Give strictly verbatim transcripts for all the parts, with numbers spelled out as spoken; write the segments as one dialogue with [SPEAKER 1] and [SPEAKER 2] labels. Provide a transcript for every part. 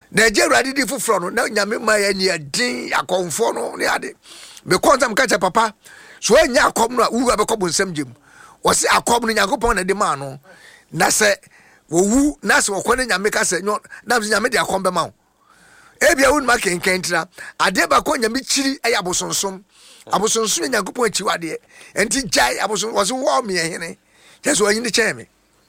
[SPEAKER 1] na je urade di foforo no na nyame ma ya ni adin akonfo no ne ade me kontam ka che papa so anya akom no wu abekọ bonsam gem wo se akom no Yakobon na de ma no na se wo wu na se wo kone nyame ka se nyo na nyame de akom be ma wo ebia won ma kenkentra ade ba ko nyame chiri aya bosonsom abosonsom Yakobon achi wade enti jai aboson wo se wo me hene jesu anyi ne cheme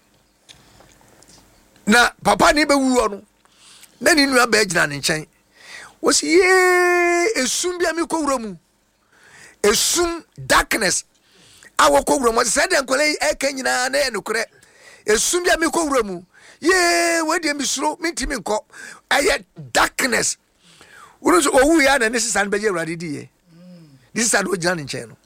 [SPEAKER 1] na papa ni be wu no na ni nua ba gina ne nchen wo se ye esum bia me ko wura mu esum darkness awo ko wura mu se de nkole e ka nyina na e nokure esum bia me ko wura mu ye we de mi suro mi ntimi nko aye darkness wuru so owu ya na ne sisan be je urade di ye this is ado gina ne nchen no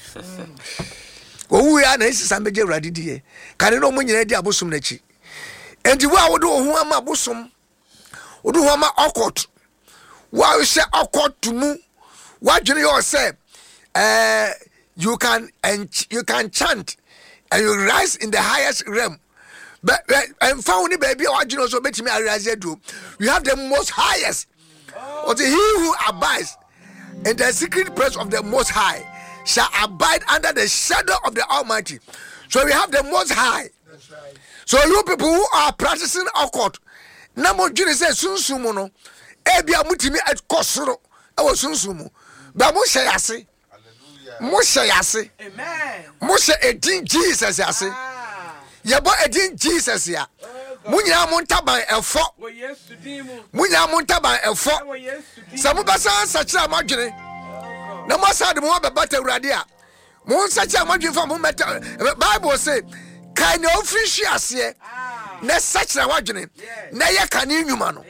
[SPEAKER 1] owu ya na sisan be je urade di ye kane no mo nyina di abosum na chi enti wo awodo ho ama abosum wodo ho ama okot wa she okot mu wa dwene yo say uh you can and you can chant and you rise in the highest realm but and found the baby wa dwene so betimi arise do we have the most highest or the he who abides in the secret place of the most high shall abide under the shadow of the Almighty. So we have the most high. That's right. So you people who are practicing occult, namo jini say sunsumu no, ebia mutimi et kosoro, ewo sunsumu, ba mo she yase, mo she yase, amen, mo she edin Jesus yase, yebo edin Jesus ya, mo nyina mo ntaban efo, mo nyina mo ntaban efo, sa mo basa sachira madwene, na mo sa de mo ba bata urade a, mo sachira madwene fa mo meta, Bible say, kind of fish ase na sachira wadwene na ye kane nwuma no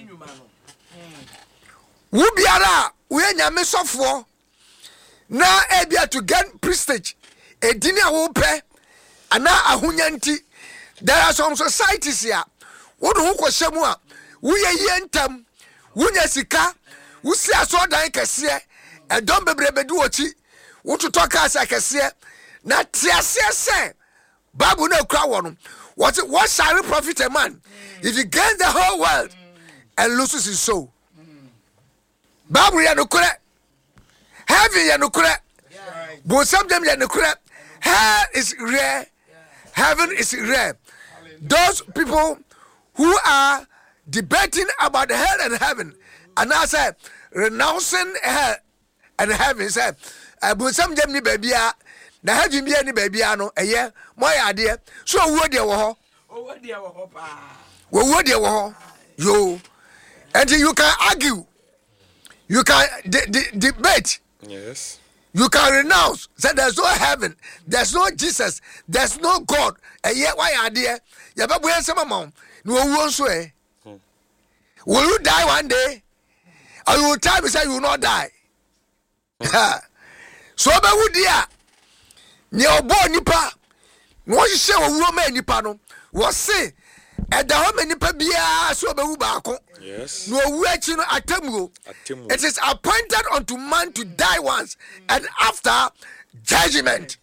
[SPEAKER 1] wo biara wo nyame sofo na ebia to get prestige edini a wo pe ana ahunyanti there are some societies here wo do ho kwhyemu a wo ye yentam wo nya sika wo si aso dan kese edom bebrebedu ochi wo totoka asa kese na tiase se Bible no cry one. What what shall it profit a man mm. if he gains the whole world mm. and loses his soul? Mm. Bible ya no correct. Heaven ya no correct. But sometimes ya no correct. Hell is rare. Yeah. Heaven is rare. Those people who are debating about hell and heaven and I say renouncing hell and heaven say but sometimes ni baby na have me any baby ano eye moy ade so wo de wo ho wo de wo ho pa wo de wo ho yo and you can argue you can de- de- debate
[SPEAKER 2] yes
[SPEAKER 1] you can renounce say there's no heaven there's no Jesus there's no God eye why ade ya ba boye nsema ma no wo nso eh hmm. Will you die one day or you will tell me say you will not die so be wo dia ne obo nipa no hye owuo ma nipa no wo se eda ho ma nipa bia so obewu baako
[SPEAKER 2] yes
[SPEAKER 1] no owu achi no atamuo it is appointed unto man to die once and after judgment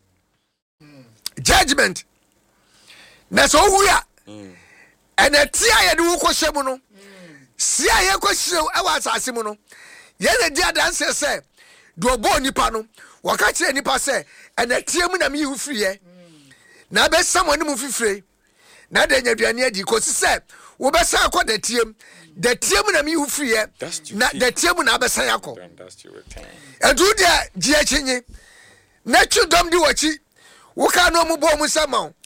[SPEAKER 1] judgment na so owu ya and etia ye de wo kohyemu no sia ye kohyemu e wa asase mu no ye na dia danse se do obo nipa no waka kire nipa se ena tiemu na mi ufriye na be samoni mu fifre na de nyaduane adi ko se wo be sa akọ de tiem de tiemu na mi ufriye na de tiemu na be san yakọ edu de gie chinyi na chudom di wachi wo ka no mu bo mu sama